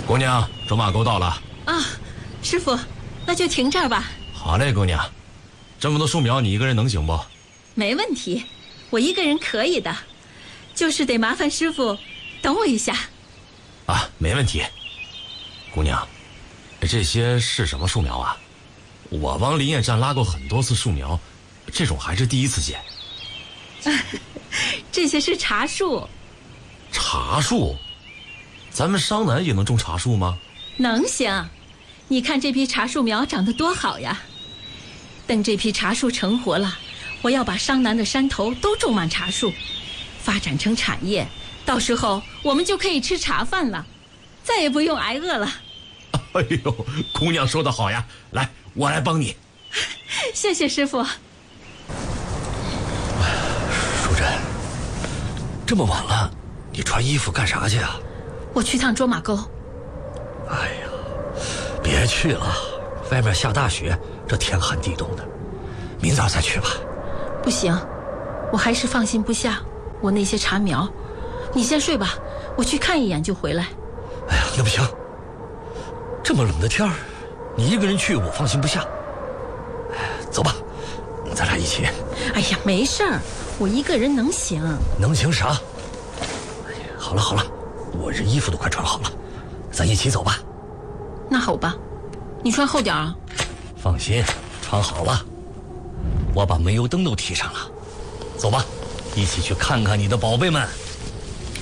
姑娘，走马沟到了。 啊，师傅，那就停这儿吧。 好嘞，姑娘。这么多树苗，你一个人能行不？ 没问题，我一个人可以的，就是得麻烦师傅等我一下。 啊，没问题。姑娘，这些是什么树苗啊？我往林业站拉过很多次树苗，这种还是第一次见。 这些是茶树。 茶树？咱们商南也能种茶树吗？ 能行，你看这批茶树苗长得多好呀！等这批茶树成活了，我要把商南的山头都种满茶树，发展成产业，到时候我们就可以吃茶饭了，再也不用挨饿了。 哎呦，姑娘说得好呀！来，我来帮你。 谢谢师傅。 淑珍，这么晚了，你穿衣服干啥去啊？ 我去趟卓玛沟。 哎呀，别去了，外面下大雪，这天寒地冻的，明早再去吧。 不行，我还是放心不下我那些茶苗。你先睡吧，我去看一眼就回来。 哎呀，那不行，这么冷的天儿，你一个人去我放心不下。走吧，咱俩一起。 哎呀，没事儿，我一个人能行。 能行啥？哎呀，好了好了，我这衣服都快穿好了，咱一起走吧。 那好吧，你穿厚点啊。 放心，穿好了。我把煤油灯都提上了，走吧，一起去看看你的宝贝们。